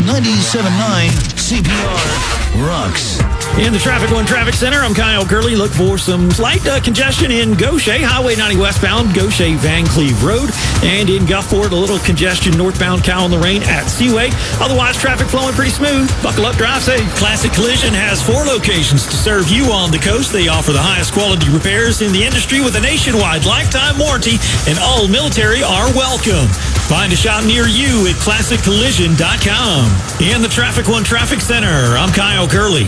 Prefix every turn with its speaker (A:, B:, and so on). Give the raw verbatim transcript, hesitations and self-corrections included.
A: ninety-seven point nine C P R rocks.
B: In the Traffic One Traffic Center, I'm Kyle Curley. Look for some slight uh, congestion in Gaucher, Highway ninety westbound, Gaucher Van Cleve Road. And in Gulfport, a little congestion northbound, Cow in the Rain at Seaway. Otherwise, traffic flowing pretty smooth. Buckle up, drive safe.
C: Classic Collision has four locations to serve you on the coast. They offer the highest quality repairs in the industry with a nationwide lifetime warranty, and all military are welcome. Find a shop near you at classic collision dot com. In the Traffic One Traffic Center, I'm Kyle Curley.